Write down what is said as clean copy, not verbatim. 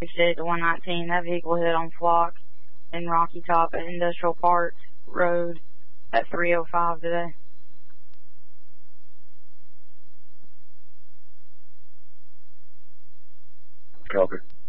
State to 119. That vehicle hit on Flock in Rocky Top at Industrial Park Road at 3:05 today. Copy.